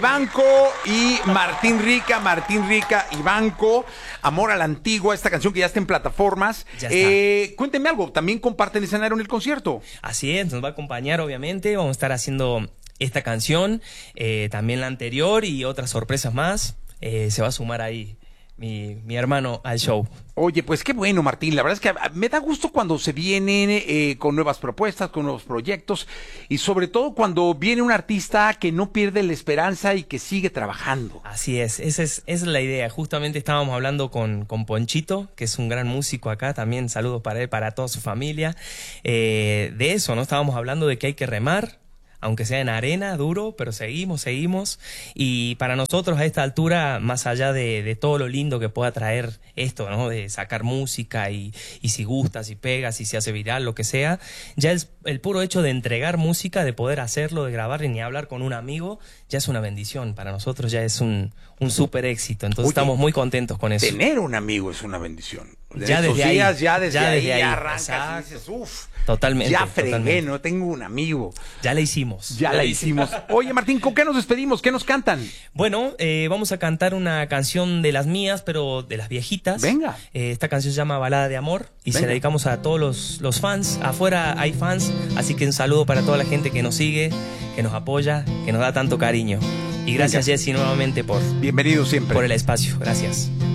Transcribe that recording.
Ivanco y Martín Rica, Ivanco, Amor a la Antigua, esta canción que ya está en plataformas. Ya está. Cuéntenme algo, ¿también comparten escenario en el concierto? Así es, nos va a acompañar obviamente, vamos a estar haciendo esta canción, también la anterior y otras sorpresas más. Se va a sumar ahí mi hermano al show. Oye, pues qué bueno, Martín. La verdad es que me da gusto cuando se vienen con nuevas propuestas, con nuevos proyectos y sobre todo cuando viene un artista que no pierde la esperanza y que sigue trabajando. Así es, esa es la idea. Justamente estábamos hablando con Ponchito, que es un gran músico acá, también saludos para él, para toda su familia. De eso, ¿no? Estábamos hablando de que hay que remar, aunque sea en arena, duro, pero seguimos. Y para nosotros a esta altura, más allá de todo lo lindo que pueda traer esto, ¿no? De sacar música y si gusta, si pega, si se hace viral, lo que sea, ya el puro hecho de entregar música, de poder hacerlo, de grabar y ni hablar con un amigo, ya es una bendición. Para nosotros ya es un súper éxito. Entonces estamos muy contentos con eso. Tener un amigo es una bendición. Ya desde ahí. Ya desde ahí arrancas Exacto. y dices, uff. Totalmente. Ya fregué, totalmente. no tengo un amigo. Ya la hicimos. Ya la hicimos. Oye, Martín, ¿con qué nos despedimos? ¿Qué nos cantan? Bueno, vamos a cantar una canción de las mías, pero de las viejitas. Venga. Esta canción se llama Balada de Amor y Venga. se la dedicamos a todos los fans. Afuera hay fans, así que un saludo para toda la gente que nos sigue, que nos apoya, que nos da tanto cariño. Y gracias, Venga. Jessy, nuevamente Bienvenido siempre. por el espacio. Gracias.